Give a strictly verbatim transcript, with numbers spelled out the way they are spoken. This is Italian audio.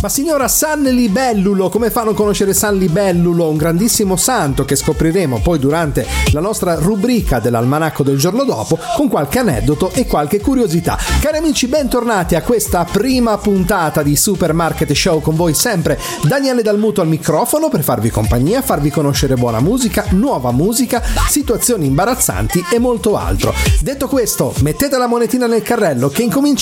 Ma signora San Libellulo, come fanno a conoscere San Libellulo? Un grandissimo santo che scopriremo poi durante la nostra rubrica dell'almanacco del giorno dopo, con qualche aneddoto e qualche curiosità. Cari amici, bentornati a questa prima puntata di Supermarket Show, con voi sempre Daniele Dalmuto al microfono per farvi compagnia, farvi conoscere buona musica, nuova musica, situazioni imbarazzanti e molto altro. Detto questo, mettete la monetina nel carrello che incomincia